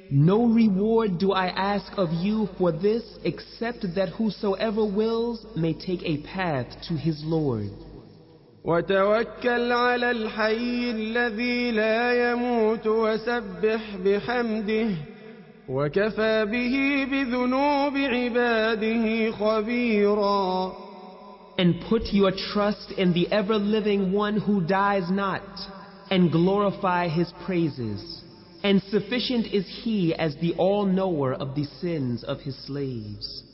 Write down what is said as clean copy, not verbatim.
No reward do I ask of you for this except that whosoever wills may take a path to his Lord. وتوكل على الحي الذي لا يموت وسبح بحمده وكفى به بذنوب عباده خبيرا. And put your trust in the ever-living one who dies not, and glorify his praises. And sufficient is he as the all-knower of the sins of his slaves.